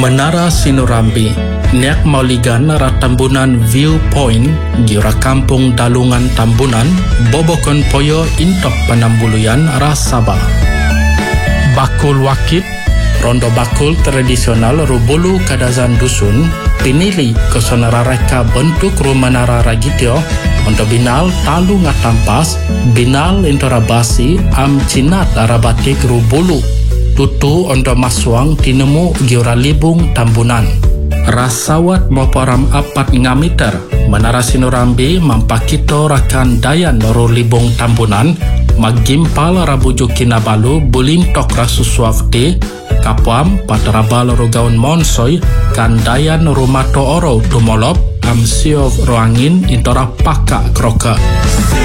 Menara Sinurambi, niak mauligan ra Tambunan Viewpoint, gira kampung Dalungan Tambunan, bobokon poyo intok penambuluyan ra Sabah. Bakul Wakit, rondo bakul tradisional rubulu kadazan dusun, pinili kesonara reka bentuk rumanara ragitio, untuk binal talu ngatampas, binal intorabasi am cinat arabatik rubulu. Tutu ondo maswang tinemu giura libung Tambunan. Rasawat moporam 4 meter Menara Sinurambi mampakito rakan dayan ro libung Tambunan magimpal rabuju kinabalu bulintok rasuswafde kapuam patrabal ro gaun monsoy kan dayan rumato oro tumolop am siov roangin intora paka kroka.